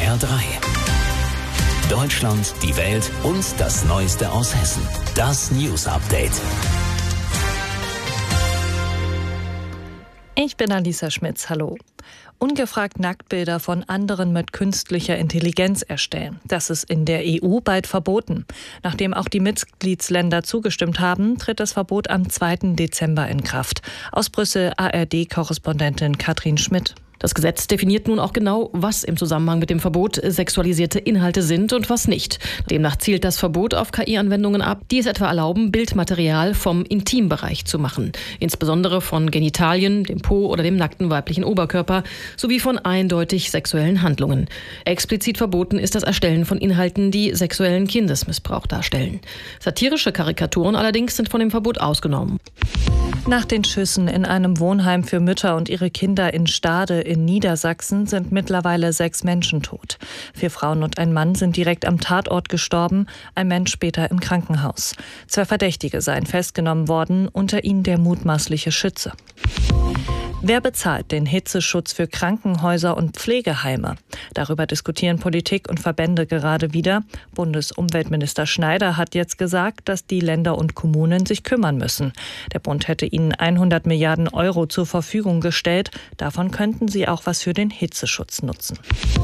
HR3. Deutschland, die Welt und das Neueste aus Hessen. Das News Update. Ich bin Alisa Schmitz, hallo. Ungefragt Nacktbilder von anderen mit künstlicher Intelligenz erstellen. Das ist in der EU bald verboten. Nachdem auch die Mitgliedsländer zugestimmt haben, tritt das Verbot am 2. Dezember in Kraft. Aus Brüssel ARD-Korrespondentin Katrin Schmidt. Das Gesetz definiert nun auch genau, was im Zusammenhang mit dem Verbot sexualisierte Inhalte sind und was nicht. Demnach zielt das Verbot auf KI-Anwendungen ab, die es etwa erlauben, Bildmaterial vom Intimbereich zu machen. Insbesondere von Genitalien, dem Po oder dem nackten weiblichen Oberkörper sowie von eindeutig sexuellen Handlungen. Explizit verboten ist das Erstellen von Inhalten, die sexuellen Kindesmissbrauch darstellen. Satirische Karikaturen allerdings sind von dem Verbot ausgenommen. Nach den Schüssen in einem Wohnheim für Mütter und ihre Kinder in Stade in Niedersachsen sind mittlerweile 6 Menschen tot. 4 Frauen und ein Mann sind direkt am Tatort gestorben, ein Mensch später im Krankenhaus. 2 Verdächtige seien festgenommen worden, unter ihnen der mutmaßliche Schütze. Wer bezahlt den Hitzeschutz für Krankenhäuser und Pflegeheime? Darüber diskutieren Politik und Verbände gerade wieder. Bundesumweltminister Schneider hat jetzt gesagt, dass die Länder und Kommunen sich kümmern müssen. Der Bund hätte ihnen 100 Milliarden Euro zur Verfügung gestellt. Davon könnten sie auch was für den Hitzeschutz nutzen.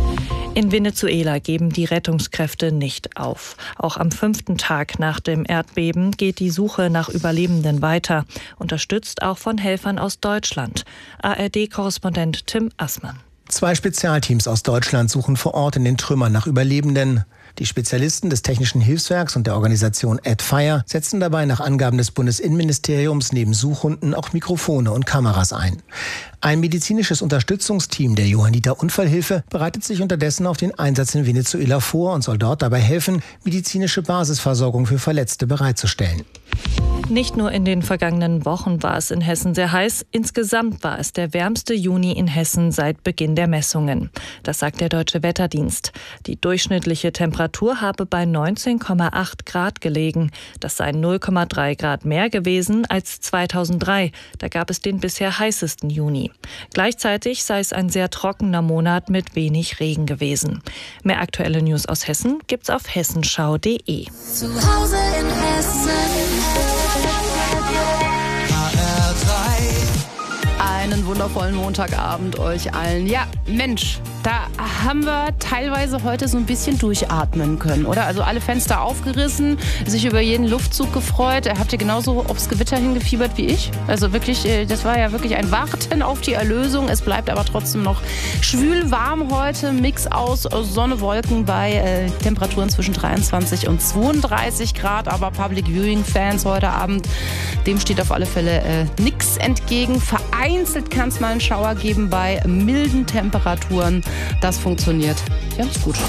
In Venezuela geben die Rettungskräfte nicht auf. Auch am 5. Tag nach dem Erdbeben geht die Suche nach Überlebenden weiter, unterstützt auch von Helfern aus Deutschland. ARD-Korrespondent Tim Assmann. 2 Spezialteams aus Deutschland suchen vor Ort in den Trümmern nach Überlebenden. Die Spezialisten des Technischen Hilfswerks und der Organisation AdFire setzen dabei nach Angaben des Bundesinnenministeriums neben Suchhunden auch Mikrofone und Kameras ein. Ein medizinisches Unterstützungsteam der Johanniter Unfallhilfe bereitet sich unterdessen auf den Einsatz in Venezuela vor und soll dort dabei helfen, medizinische Basisversorgung für Verletzte bereitzustellen. Nicht nur in den vergangenen Wochen war es in Hessen sehr heiß. Insgesamt war es der wärmste Juni in Hessen seit Beginn der Messungen. Das sagt der Deutsche Wetterdienst. Die durchschnittliche Temperatur habe bei 19,8 Grad gelegen. Das seien 0,3 Grad mehr gewesen als 2003. Da gab es den bisher heißesten Juni. Gleichzeitig sei es ein sehr trockener Monat mit wenig Regen gewesen. Mehr aktuelle News aus Hessen gibt's auf hessenschau.de. Zu Hause in Hessen. Einen wundervollen Montagabend euch allen. Ja, Mensch, da haben wir teilweise heute so ein bisschen durchatmen können, oder? Also alle Fenster aufgerissen, sich über jeden Luftzug gefreut. Habt ihr genauso aufs Gewitter hingefiebert wie ich? Also wirklich, das war ja wirklich ein Warten auf die Erlösung. Es bleibt aber trotzdem noch schwül warm heute. Mix aus Sonne, Wolken bei Temperaturen zwischen 23 und 32 Grad. Aber Public Viewing Fans heute Abend, dem steht auf alle Fälle nichts entgegen. Vereinzelt kann es mal einen Schauer geben bei milden Temperaturen. Das funktioniert ganz gut.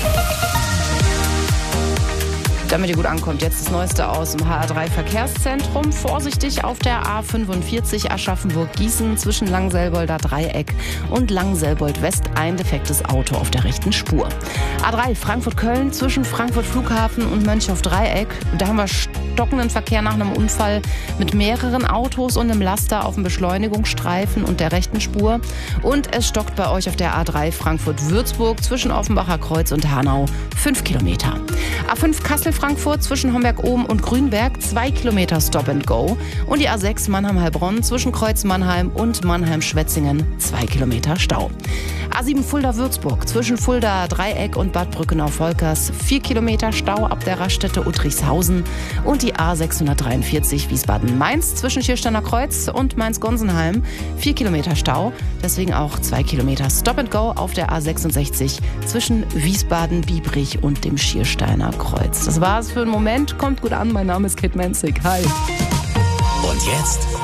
Damit ihr gut ankommt, jetzt das Neueste aus dem HR3-Verkehrszentrum. Vorsichtig auf der A45 Aschaffenburg-Gießen zwischen Langselbolder Dreieck und Langselbold-West ein defektes Auto auf der rechten Spur. A3 Frankfurt-Köln zwischen Frankfurt Flughafen und Mönchhof-Dreieck. Da haben wir stockenden Verkehr nach einem Unfall mit mehreren Autos und einem Laster auf dem Beschleunigungsstreifen und der rechten Spur. Und es stockt bei euch auf der A3 Frankfurt-Würzburg zwischen Offenbacher Kreuz und Hanau 5 Kilometer. A5 Kassel-Frankfurt zwischen Homberg-Ohm und Grünberg 2 Kilometer Stop and Go. Und die A6 Mannheim-Heilbronn zwischen Kreuz-Mannheim und Mannheim-Schwetzingen 2 Kilometer Stau. A7 Fulda-Würzburg zwischen Fulda-Dreieck und Bad Brückenau-Volkers 4 Kilometer Stau ab der Raststätte Uttrichshausen. Und die A643 Wiesbaden-Mainz zwischen Schiersteiner Kreuz und Mainz-Gonsenheim 4 Kilometer Stau. Deswegen auch 2 Kilometer Stop and Go auf der A66 zwischen Wiesbaden-Biebrich und dem Schiersteiner Kreuz. Das war's für einen Moment. Kommt gut an. Mein Name ist Kate Menzig. Hi. Und jetzt